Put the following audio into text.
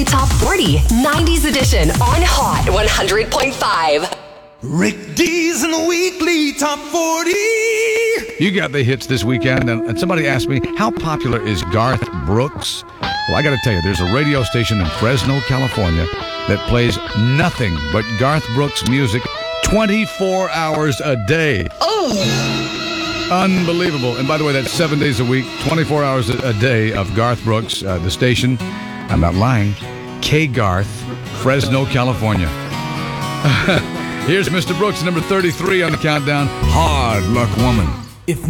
Top 40 90s edition on Hot 100.5. Rick D's in the weekly top 40. You got the hits this weekend, and somebody asked me, how popular is Garth Brooks? Well, I got to tell you, there's a radio station in Fresno, California that plays nothing but Garth Brooks music 24 hours a day. Oh! Unbelievable. And by the way, that's 7 days a week, 24 hours a day of Garth Brooks, the station. I'm not lying. K-Garth, Fresno, California. Here's Mr. Brooks, number 33 on the countdown. Hard Luck Woman.